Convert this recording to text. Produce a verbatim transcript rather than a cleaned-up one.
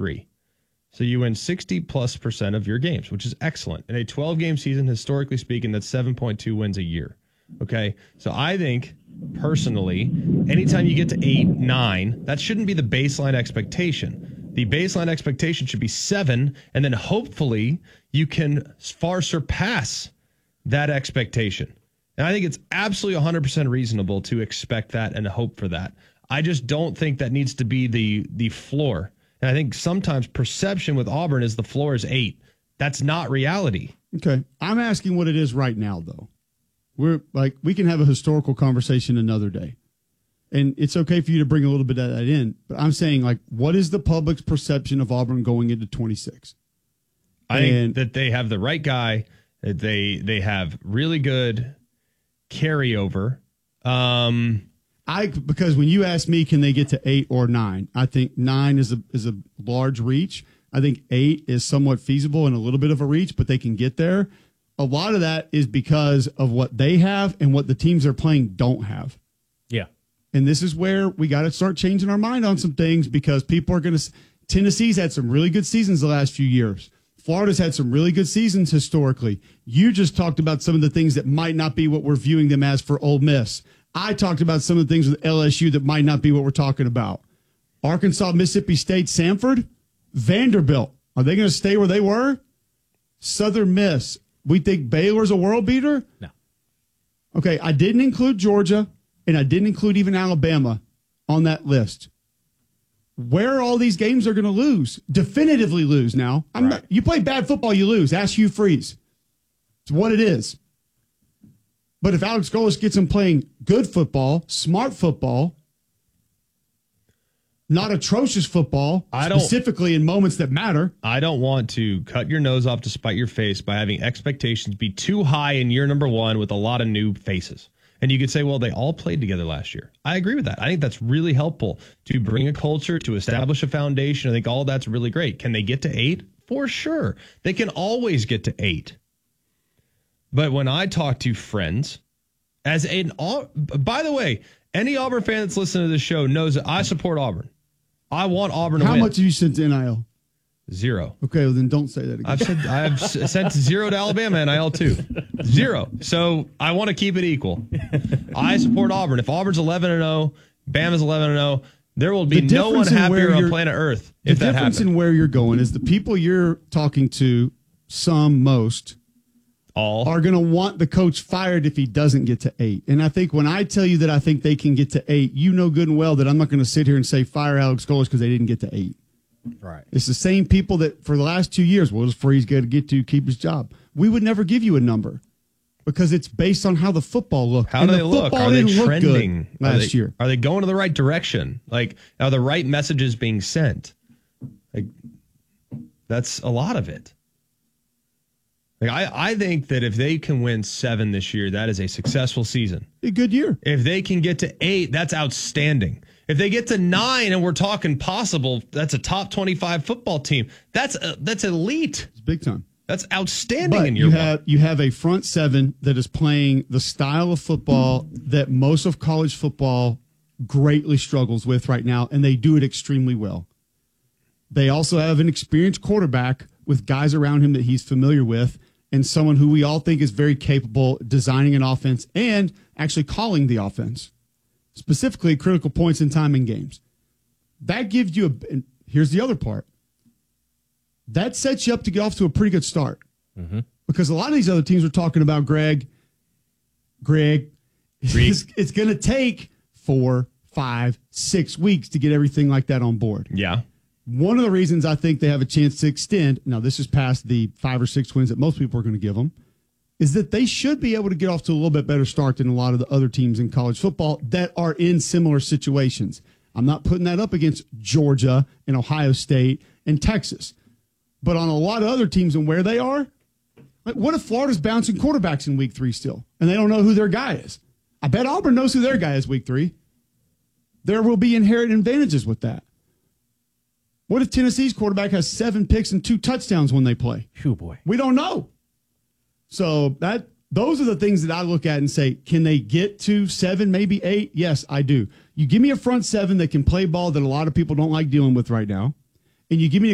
agree. So you win sixty plus percent of your games, which is excellent. In a twelve-game season, historically speaking, that's seven point two wins a year. Okay? So I think, personally, anytime you get to eight, nine, that shouldn't be the baseline expectation. The baseline expectation should be seven, and then hopefully you can far surpass that expectation. And I think it's absolutely one hundred percent reasonable to expect that and hope for that. I just don't think that needs to be the the floor. And I think sometimes perception with Auburn is the floor is eight. That's not reality. Okay. I'm asking what it is right now, though. We're like, we can have a historical conversation another day. And it's okay for you to bring a little bit of that in. But I'm saying, like, what is the public's perception of Auburn going into twenty-six? I and, think that they have the right guy. That they they have really good carryover. Um I because when you ask me, can they get to eight or nine? I think nine is a is a large reach. I think eight is somewhat feasible and a little bit of a reach, but they can get there. A lot of that is because of what they have and what the teams they're playing don't have. Yeah, and this is where we got to start changing our mind on some things because people are going to. Tennessee's had some really good seasons the last few years. Florida's had some really good seasons historically. You just talked about some of the things that might not be what we're viewing them as for Ole Miss. I talked about some of the things with L S U that might not be what we're talking about. Arkansas, Mississippi State, Samford, Vanderbilt. Are they going to stay where they were? Southern Miss. We think Baylor's a world beater? No. Okay, I didn't include Georgia, and I didn't include even Alabama on that list. Where all these games are going to lose, definitively lose now. I'm right. not, you play bad football, you lose. Ask Hugh Freeze. It's what it is. But if Alex Golesh gets him playing good football, smart football, not atrocious football, I don't, specifically in moments that matter. I don't want to cut your nose off to spite your face by having expectations be too high in year number one with a lot of new faces. And you could say, well, they all played together last year. I agree with that. I think that's really helpful to bring a culture, to establish a foundation. I think all that's really great. Can they get to eight? For sure. They can always get to eight. But when I talk to friends, as an, by the way, any Auburn fan that's listening to this show knows that I support Auburn. I want Auburn to How win. much have you sent to N I L? Zero. Okay, well then don't say that again. I've said I've sent zero to Alabama N I L too. Zero. So I want to keep it equal. I support Auburn. If Auburn's eleven and oh, Bama's eleven and oh, there will be no one happier on planet Earth if that happens. The difference in where you're going is the people you're talking to, some, most, all are going to want the coach fired if he doesn't get to eight. And I think when I tell you that I think they can get to eight, you know good and well that I'm not going to sit here and say fire Alex Golesh because they didn't get to eight. Right. It's the same people that for the last two years, what does Freeze got to get to keep his job? We would never give you a number because it's based on how the football looked. How do they the look? Are they trending last are they, year? Are they going in the right direction? Like, are the right messages being sent? Like, that's a lot of it. Like, I, I think that if they can win seven this year, that is a successful season. A good year. If they can get to eight, that's outstanding. If they get to nine and we're talking possible, that's a top twenty-five football team. That's uh, that's elite. It's big time. That's outstanding but in your you have you have a front seven that is playing the style of football that most of college football greatly struggles with right now, and they do it extremely well. They also have an experienced quarterback with guys around him that he's familiar with, and someone who we all think is very capable designing an offense and actually calling the offense, specifically at critical points in time in games. That gives you a – here's the other part. That sets you up to get off to a pretty good start. Mm-hmm. Because a lot of these other teams we're talking about, Greg, Greg, it's, it's going to take four, five, six weeks to get everything like that on board. Yeah. One of the reasons I think they have a chance to extend, now this is past the five or six wins that most people are going to give them, is that they should be able to get off to a little bit better start than a lot of the other teams in college football that are in similar situations. I'm not putting that up against Georgia and Ohio State and Texas. But on a lot of other teams and where they are, like what if Florida's bouncing quarterbacks in week three still, and they don't know who their guy is? I bet Auburn knows who their guy is week three. There will be inherent advantages with that. What if Tennessee's quarterback has seven picks and two touchdowns when they play? Oh, boy. We don't know. So that those are the things that I look at and say, can they get to seven, maybe eight? Yes, I do. You give me a front seven that can play ball that a lot of people don't like dealing with right now, and you give me a